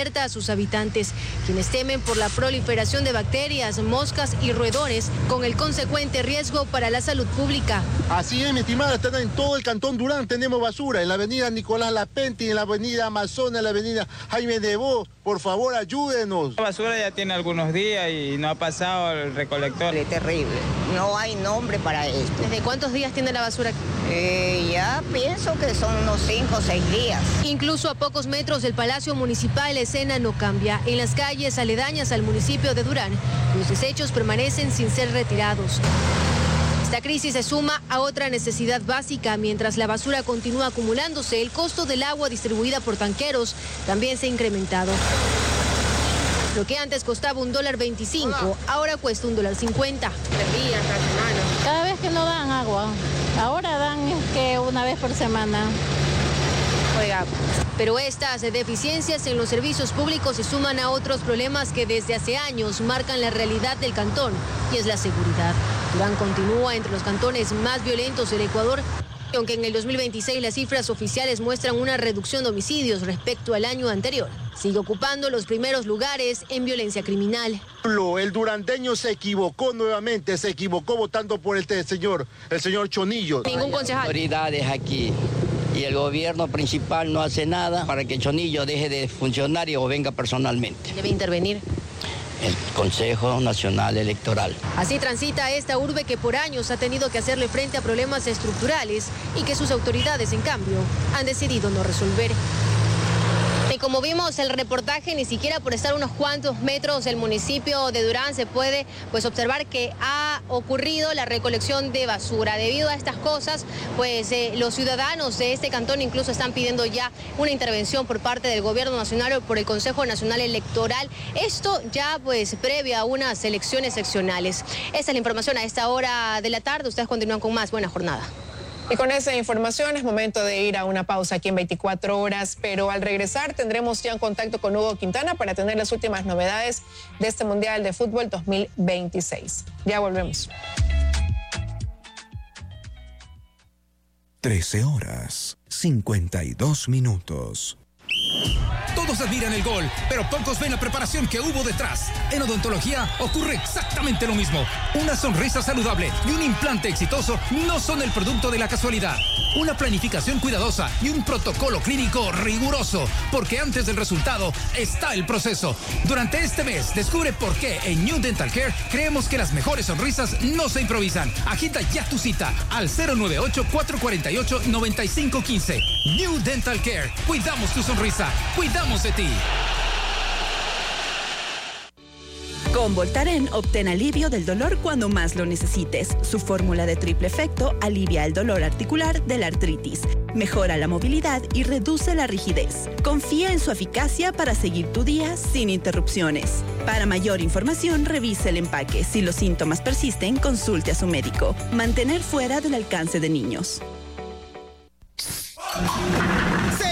alerta a sus habitantes, quienes temen por la proliferación de bacterias, moscas y roedores, con el consecuente riesgo para la salud pública. Así es, mi estimada, están en todo el Cantón Durán, tenemos basura, en la avenida Nicolás Lapenti, en la avenida Amazonas, en la avenida Jaime Debó. Por favor, ayúdenos. La basura ya tiene algunos días y no ha pasado el recolector. Es terrible, no hay nombre para esto. ¿Desde cuántos días tiene la basura? Ya pienso que son unos 5 o 6 días. Incluso a pocos metros del Palacio Municipal la escena no cambia. En las calles aledañas al municipio de Durán, los desechos permanecen sin ser retirados. Esta crisis se suma a otra necesidad básica. Mientras la basura continúa acumulándose, el costo del agua distribuida por tanqueros también se ha incrementado. Lo que antes costaba $1.25, ahora cuesta $1.50. Cada vez que no dan agua, ahora dan que una vez por semana. Oiga, pero estas deficiencias en los servicios públicos se suman a otros problemas que desde hace años marcan la realidad del cantón, y es la seguridad. Durán continúa entre los cantones más violentos del Ecuador, aunque en el 2026 las cifras oficiales muestran una reducción de homicidios respecto al año anterior. Sigue ocupando los primeros lugares en violencia criminal. El durandeño se equivocó nuevamente, se equivocó votando por el señor Chonillo. Ningún concejal. Autoridades aquí y el gobierno principal no hace nada para que Chonillo deje de funcionar o venga personalmente. Debe intervenir el Consejo Nacional Electoral. Así transita esta urbe que por años ha tenido que hacerle frente a problemas estructurales y que sus autoridades, en cambio, han decidido no resolver. Y como vimos el reportaje, ni siquiera por estar unos cuantos metros del municipio de Durán se puede observar que ha ocurrido la recolección de basura. Debido a estas cosas, los ciudadanos de este cantón incluso están pidiendo ya una intervención por parte del gobierno nacional o por el Consejo Nacional Electoral. Esto ya previa a unas elecciones seccionales. Esta es la información a esta hora de la tarde. Ustedes continúan con más. Buena jornada. Y con esa información es momento de ir a una pausa aquí en 24 horas, pero al regresar tendremos ya un contacto con Hugo Quintana para tener las últimas novedades de este Mundial de Fútbol 2026. Ya volvemos. 13:52. Todos admiran el gol, pero pocos ven la preparación que hubo detrás. En odontología ocurre exactamente lo mismo. Una sonrisa saludable y un implante exitoso no son el producto de la casualidad. Una planificación cuidadosa y un protocolo clínico riguroso, porque antes del resultado está el proceso. Durante este mes, descubre por qué en New Dental Care creemos que las mejores sonrisas no se improvisan. Agita ya tu cita al 098-448-9515. New Dental Care. Cuidamos tu sonrisa. Cuidamos de ti. Con Voltaren obtén alivio del dolor cuando más lo necesites. Su fórmula de triple efecto alivia el dolor articular de la artritis, mejora la movilidad y reduce la rigidez. Confía en su eficacia para seguir tu día sin interrupciones. Para mayor información, revise el empaque. Si los síntomas persisten, consulte a su médico. Mantener fuera del alcance de niños. Se